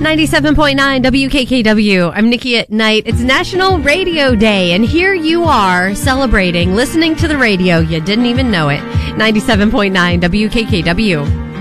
97.9 WKKW. I'm Nikki at Night. It's National Radio Day, and here you are celebrating, listening to the radio. You didn't even know it. 97.9 WKKW.